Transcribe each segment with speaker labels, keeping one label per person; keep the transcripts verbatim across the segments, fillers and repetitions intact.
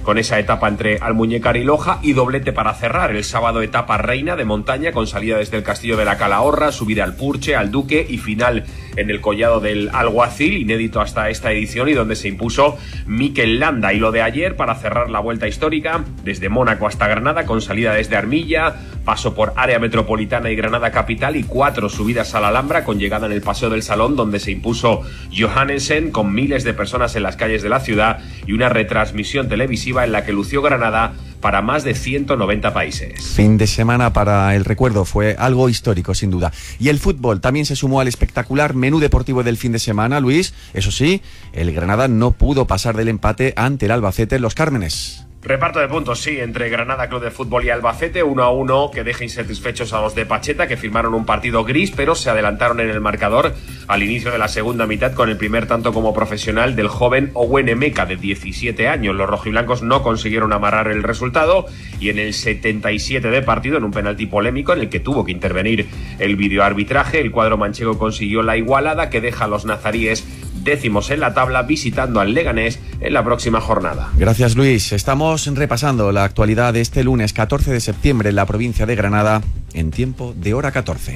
Speaker 1: con esa etapa entre Almuñécar y Loja, y doblete para cerrar el sábado, etapa reina de montaña con salida desde el Castillo de la Calahorra, subida al Purche, al Duque y final en el collado del Alguacil, inédito hasta esta edición y donde se impuso Mikel Landa. Y lo de ayer para cerrar la vuelta histórica desde Mónaco hasta Granada con salida desde Armilla, paso por área metropolitana y Granada capital y cuatro subidas a la Alhambra con llegada en el Paseo del Salón donde se impuso Johannesen con miles de personas en las calles de la ciudad y una retransmisión televisiva en la que lució Granada para más de ciento noventa países.
Speaker 2: Fin de semana para el recuerdo, fue algo histórico sin duda. Y el fútbol también se sumó al espectacular menú deportivo del fin de semana, Luis. Eso sí, el Granada no pudo pasar del empate ante el Albacete en Los Cármenes.
Speaker 1: Reparto de puntos, sí, entre Granada Club de Fútbol y Albacete, uno a uno, que deja insatisfechos a los de Pacheta, que firmaron un partido gris, pero se adelantaron en el marcador al inicio de la segunda mitad con el primer tanto como profesional del joven Owen Emeka, de diecisiete años. Los rojiblancos no consiguieron amarrar el resultado y en el setenta y siete de partido, en un penalti polémico en el que tuvo que intervenir el videoarbitraje, el cuadro manchego consiguió la igualada que deja a los nazaríes décimos en la tabla, visitando al Leganés en la próxima jornada.
Speaker 2: Gracias, Luis. Estamos repasando la actualidad de este lunes catorce de septiembre en la provincia de Granada, en tiempo de hora catorce.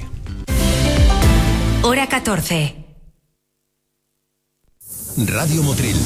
Speaker 3: Hora catorce.
Speaker 4: Radio Motril.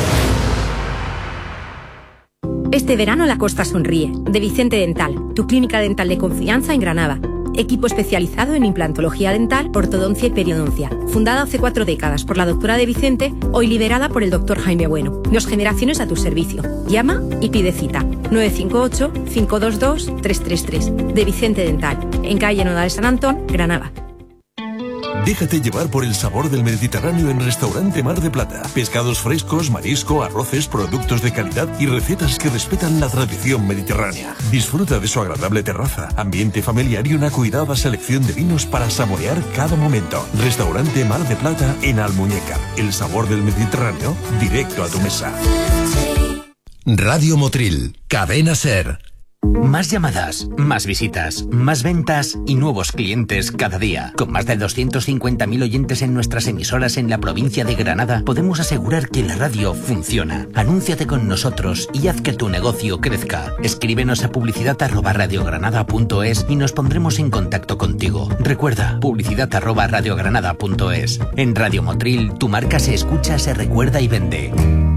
Speaker 5: Este verano la costa sonríe. De Vicente Dental, tu clínica dental de confianza en Granada. Equipo especializado en implantología dental, ortodoncia y periodoncia. Fundada hace cuatro décadas por la doctora De Vicente, hoy liderada por el doctor Jaime Bueno. Dos generaciones a tu servicio. Llama y pide cita. nueve cinco ocho, cinco dos dos, tres tres tres. De Vicente Dental, en calle Nodal de San Antón, Granada.
Speaker 4: Déjate llevar por el sabor del Mediterráneo en Restaurante Mar de Plata. Pescados frescos, marisco, arroces, productos de calidad y recetas que respetan la tradición mediterránea. Disfruta de su agradable terraza, ambiente familiar y una cuidada selección de vinos para saborear cada momento. Restaurante Mar de Plata en Almuñécar. El sabor del Mediterráneo directo a tu mesa.
Speaker 6: Radio Motril, Cadena Ser. Más llamadas, más visitas, más ventas y nuevos clientes cada día. Con más de doscientos cincuenta mil oyentes en nuestras emisoras en la provincia de Granada, podemos asegurar que la radio funciona. Anúnciate con nosotros y haz que tu negocio crezca. Escríbenos a publicidad arroba radiogranada punto es y nos pondremos en contacto contigo. Recuerda, publicidad arroba radiogranada punto es. En Radio Motril, tu marca se escucha, se recuerda y vende.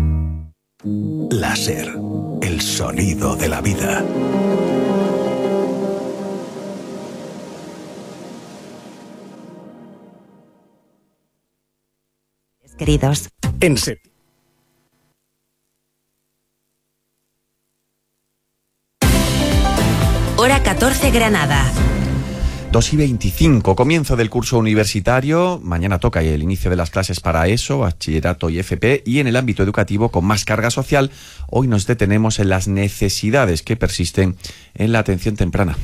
Speaker 4: Láser, el sonido de la vida.
Speaker 3: Queridos.
Speaker 4: En serio.
Speaker 3: Hora catorce, Granada.
Speaker 2: dos y veinticinco, comienzo del curso universitario. Mañana toca el inicio de las clases para ESO, bachillerato y F P. Y en el ámbito educativo, con más carga social, hoy nos detenemos en las necesidades que persisten en la atención temprana.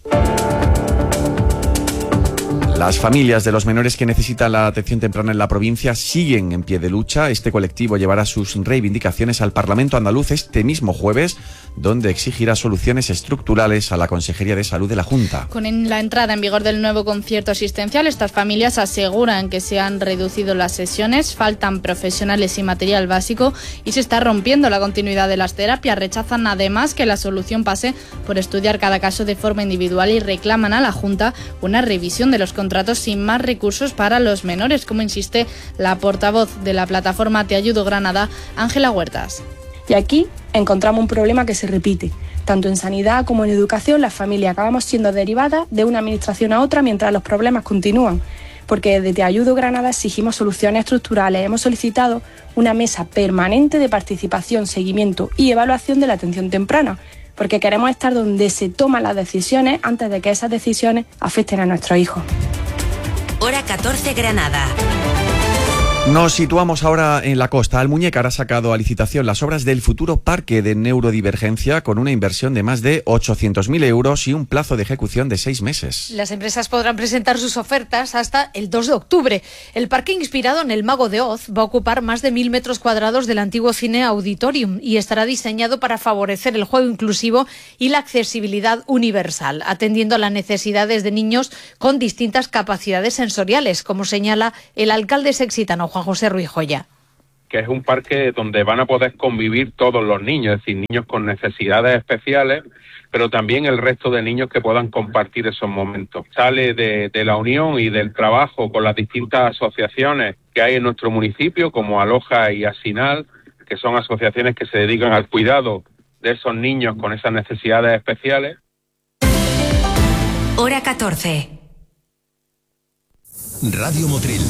Speaker 2: Las familias de los menores que necesitan la atención temprana en la provincia siguen en pie de lucha. Este colectivo llevará sus reivindicaciones al Parlamento andaluz este mismo jueves, donde exigirá soluciones estructurales a la Consejería de Salud de la Junta.
Speaker 7: Con la entrada en vigor del nuevo concierto asistencial, estas familias aseguran que se han reducido las sesiones, faltan profesionales y material básico y se está rompiendo la continuidad de las terapias. Rechazan además que la solución pase por estudiar cada caso de forma individual y reclaman a la Junta una revisión de los contratos sin más recursos para los menores, como insiste la portavoz de la plataforma Te Ayudo Granada, Ángela Huertas.
Speaker 8: Y aquí encontramos un problema que se repite. Tanto en sanidad como en educación, las familias acabamos siendo derivadas de una administración a otra mientras los problemas continúan. Porque desde Te Ayudo Granada exigimos soluciones estructurales. Hemos solicitado una mesa permanente de participación, seguimiento y evaluación de la atención temprana, porque queremos estar donde se toman las decisiones antes de que esas decisiones afecten a nuestros hijos.
Speaker 3: Hora catorce, Granada.
Speaker 2: Nos situamos ahora en la costa. Almuñécar ha sacado a licitación las obras del futuro parque de neurodivergencia con una inversión de más de ochocientos mil euros y un plazo de ejecución de seis meses.
Speaker 9: Las empresas podrán presentar sus ofertas hasta el dos de octubre. El parque, inspirado en El Mago de Oz, va a ocupar más de mil metros cuadrados del antiguo cine Auditorium y estará diseñado para favorecer el juego inclusivo y la accesibilidad universal, atendiendo a las necesidades de niños con distintas capacidades sensoriales, como señala el alcalde sexitano Juan José Ruiz Joya.
Speaker 10: que es un parque donde van a poder convivir todos los niños, es decir, niños con necesidades especiales, pero también el resto de niños que puedan compartir esos momentos. Sale de, de la unión y del trabajo con las distintas asociaciones que hay en nuestro municipio, como Aloja y Asinal, que son asociaciones que se dedican al cuidado de esos niños con esas necesidades especiales.
Speaker 3: Hora catorce.
Speaker 4: Radio Motril.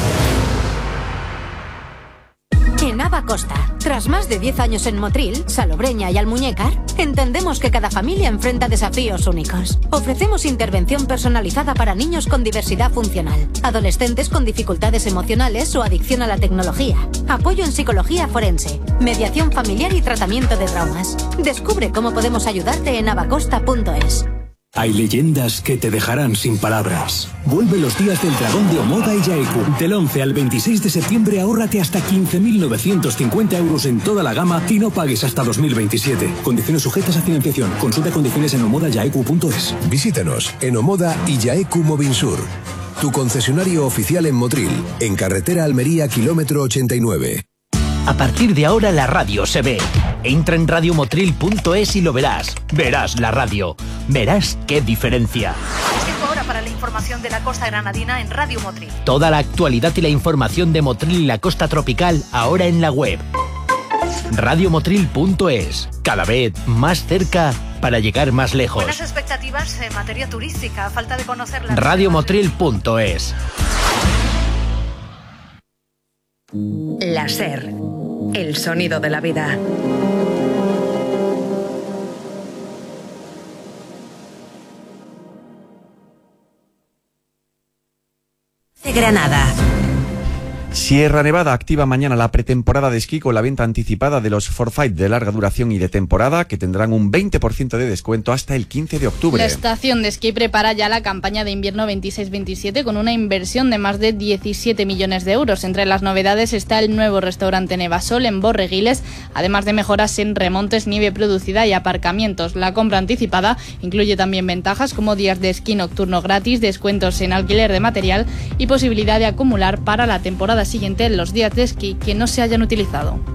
Speaker 11: En Ava Costa, tras más de diez años en Motril, Salobreña y Almuñécar, entendemos que cada familia enfrenta desafíos únicos. Ofrecemos intervención personalizada para niños con diversidad funcional, adolescentes con dificultades emocionales o adicción a la tecnología, apoyo en psicología forense, mediación familiar y tratamiento de traumas. Descubre cómo podemos ayudarte en avacosta punto es.
Speaker 12: Hay leyendas que te dejarán sin palabras. Vuelve los días del dragón de Omoda y Yaeku. Del once al veintiséis de septiembre ahórrate hasta quince mil novecientos cincuenta euros en toda la gama y no pagues hasta dos mil veintisiete. Condiciones sujetas a financiación. Consulta condiciones en omoda yaeku punto es.
Speaker 13: Visítanos en Omoda y Yaeku Movinsur, tu concesionario oficial en Motril, en carretera Almería kilómetro ochenta y nueve.
Speaker 6: A partir de ahora la radio se ve. Entra en radio motril punto es y lo verás. Verás la radio. Verás qué diferencia.
Speaker 9: Es tiempo ahora para la información de la costa granadina en Radio Motril.
Speaker 6: Toda la actualidad y la información de Motril y la costa tropical ahora en la web. radio motril punto es. Cada vez más cerca para llegar más lejos.
Speaker 9: Buenas expectativas en materia turística. A falta de conocer la...
Speaker 6: radio motril punto es.
Speaker 3: La SER, el sonido de la vida. Granada.
Speaker 2: Sierra Nevada activa mañana la pretemporada de esquí con la venta anticipada de los Forfait de larga duración y de temporada, que tendrán un veinte por ciento de descuento hasta el quince de octubre.
Speaker 7: La estación de esquí prepara ya la campaña de invierno veintiséis veintisiete con una inversión de más de diecisiete millones de euros. Entre las novedades está el nuevo restaurante Nevasol en Borreguiles, además de mejoras en remontes, nieve producida y aparcamientos. La compra anticipada incluye también ventajas como días de esquí nocturno gratis, descuentos en alquiler de material y posibilidad de acumular para la temporada siguiente en los días de esquí que no se hayan utilizado.